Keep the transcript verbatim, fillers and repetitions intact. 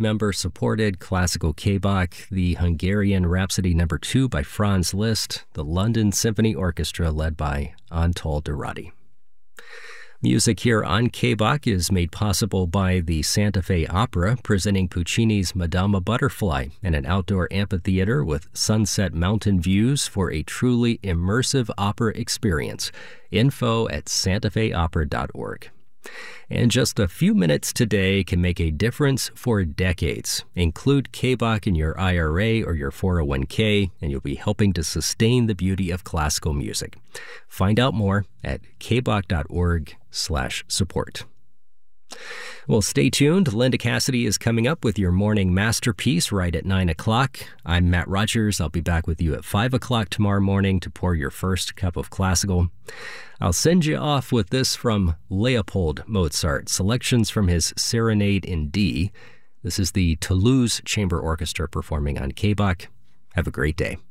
member-supported classical K-Bach, the Hungarian Rhapsody Number two by Franz Liszt, the London Symphony Orchestra led by Anatol Durati. Music here on K-Bach is made possible by the Santa Fe Opera, presenting Puccini's Madama Butterfly in an outdoor amphitheater with sunset mountain views for a truly immersive opera experience. Info at santa fe opera dot org. And just a few minutes today can make a difference for decades. Include K-Bach in your I R A or your four oh one k, and you'll be helping to sustain the beauty of classical music. Find out more at kbach dot org slash support. Well, stay tuned. Linda Cassidy is coming up with your morning masterpiece right at nine o'clock. I'm Matt Rogers. I'll be back with you at five o'clock tomorrow morning to pour your first cup of classical. I'll send you off with this from Leopold Mozart, selections from his Serenade in D. This is the Toulouse Chamber Orchestra performing on K-Bach. Have a great day.